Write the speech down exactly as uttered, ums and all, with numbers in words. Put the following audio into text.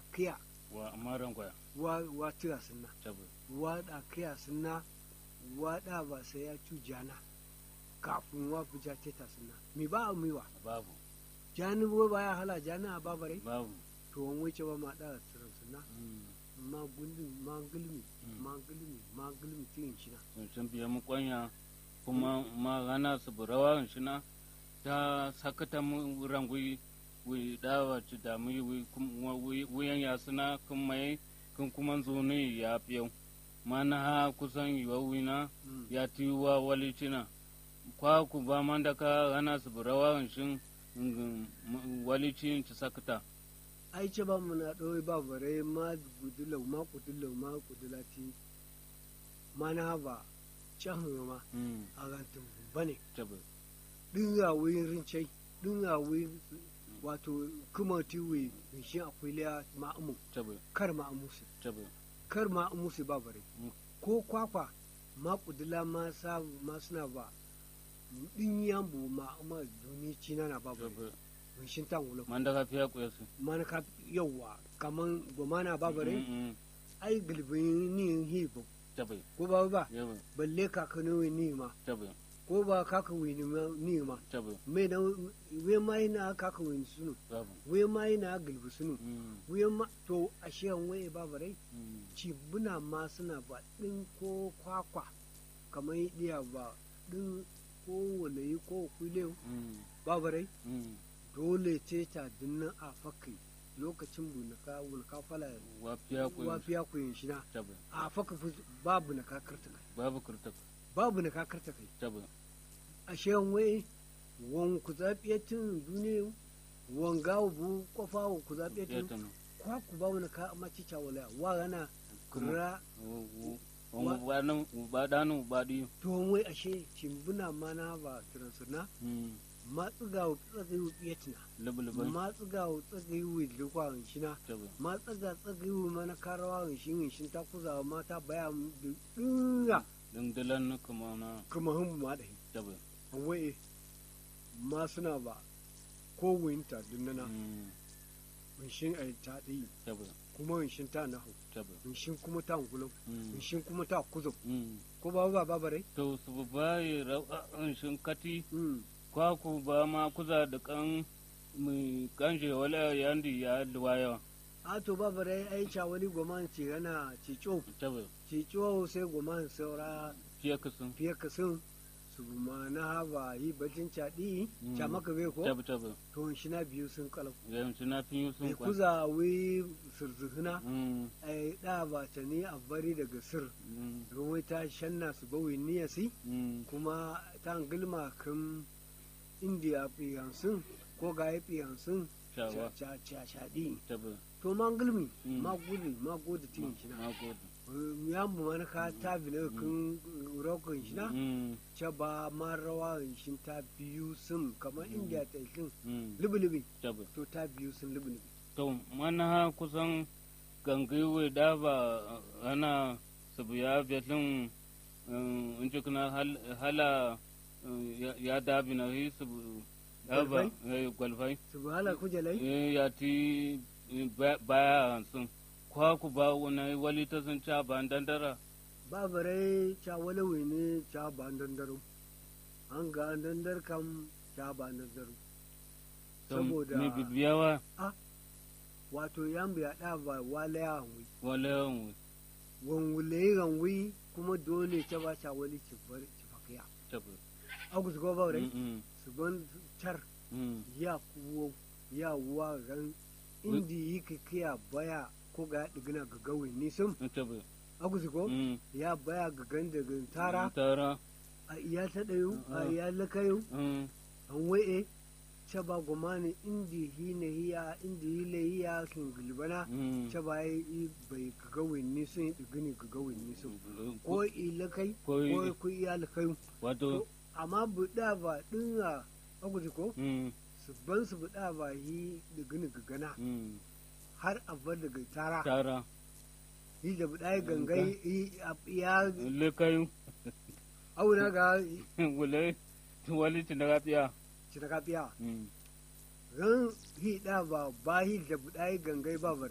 kiya wa amaran kwaya wa wa tira sunna tabu wa da kiya sunna wa da ba sai ya cu jana kafin wa buja teta sunna mi ba mi wa babu jani bo ba ya hala jana a babare babu to wani wuce ba ma da tsirin sunna mm. ma gulmi ma gulmi Mm. ma gulmi ma gulmi tin shi na sun sun biya mu kwanya kuma ma gana su burawa shi na ta sakata mu rangui wi dawa ci da mu wi kuma wiyan ya suna kun mai kun kuma zo ne ya fiyau mana ha kusan yiwawi na Mm. ya tiwa wali cina kwa ku ba man da ka gana su burawa shi wali cin ci sakata ai ce ba mu na ɗoyi ba bare ma gudulau ma kudulau ma kudulati ma na ba can ma mm a rantin bane tabu ɗin ya wuyin rincai ɗin ya wuyin wato kuma tiwe shi akwai liya ma'amu tabu kar ma'amusi tabu kar ma'amusi ba bare Mm. ko kwakwa ma kudula ma sa ma suna ba ɗin yambo ma'ama duni cina na ba bare tabu shin ta wulo man da ka fiya ku yasu mana ka yawa kaman gomana ba bare mm mm ai gilbin ni hibo tabu ko ba ba yawa balle kakano ni ma tabu ko ba kaka wini ma ni ma tabu me na we mai na kaka wini sunu babu we mai na gilbi sunu mm we ma to ashe an waye ba bare mm ci buna ma suna ba din ko kwakwa kamar diya ba din ko walayi ko kule mm ba bare mm dole ce ta dinnan a fakai lokacin bunaka wulka fala wa fiya ku wafiya ku yin shi na tabu a faka fu- babu na kakarta kai babu kurta babu na kakarta kai tabu ashe wai wan ku zaɓiyatin duniya wan gawo bu kofa wan ku zaɓiyatin yatanu kwa ku ba wani ka maci cawala wa gana kura wa ba nan ba danu ba di to wai ashe cimbuna mana ba transuna mm ma tsigawo tsagayi biyatina lubulubai ma tsigawo tsagayi wi lukwa shina tabu ma tsaga tsagayi wi mana karawa shin shin ta kuzawa mata baya mu da dinga dandalan kuma na kuma hun ma da tabu wai ma suna ba ko winta dinnana mm winshin ai ta ɗi tabu kuma winshin ta nahu tabu winshin kuma ta ngulo mm winshin kuma ta kuzo mm ko ba ba ba bare to su ba yi ra'an shin kati mm kwa ku ba ma kuza da kan mu kanje wala yandi ya luwaya a to ba bare ai cha wani goman ci yana ci co tabu ci co sai goman saura fiye kasun fiye ka sun su ma na ba yi bacin caɗi Mm. ca maka bai ko tabu tabu to shi na biyu sun kalau yanzu na fi yi sun mai kwa kuza wi surzuhuna mm ai da ba ta ni a bari daga sir mm ruwai ta shanna su bawi niyasi mm kuma ta gilma kan indiya fiyansun ko ga ya fiyansun shawa shaɗi tabu to ma gilmi Mm. ma gudu ma gudu tin shi na na gode ya mu mana ka ta bi na kan rokon shi na mm ce ba ma rawa shi ta biyu sun kamar Mm. indiya ta ikin mm lubi-lubi tabu to ta biyu sun lubi-lubi to mana ha kusan gangiwe da ba ana sabu ya betlin in ji kuna hala eh, ya- ya dabi na yi sabu ya ba eh, gwalfai su ba hala kujalai eh, ya ti eh, ba- baya sun kwa ku ba wani wali ta sun ca ba dandara ba bare ca wani wani ca ba dandaro an ga dandar kam ca ba dandaro to saboda me bibiyawa wato yan biya da ba wala ya hanwi wala yawan wanwule ranwi kuma dole ta ba ca wani ci bar ci fakiya tabu agus go ba rai mm mm, su ban tar mm ya kuwo ya wa ran indi yi kiya baya ko ga digina ga gawi ni sun tabu agus go mm ya baya ga ganda ga tara tara a iya ta dayo a Ah. iya lakayo mm an waye ce ba gomani indi hi ne hiya indi hi le hiya kin gulbana mm ce ba yi bai ga gawi ni sun yi digini ga gawi ni sun ko ilakai ko ko ku iya lakayo wato amma buɗa ba ɗin a agus ko mm su ban su buɗa ba yi digini ga gana mm har a bar daga tara tara yi da buɗa gangai yi a- ya lekayu auna ga wale wali ti daga piya cinaka biya mm ran hi da ba ba hi da buɗa gangai ba bare